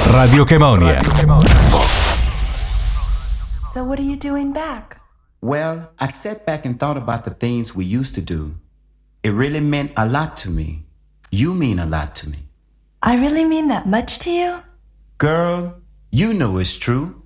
Radio Chemonia. So what are you doing back? Well, I sat back and thought about the things we used to do. It really meant a lot to me. You mean a lot to me. I really mean that much to you? Girl, you know it's true.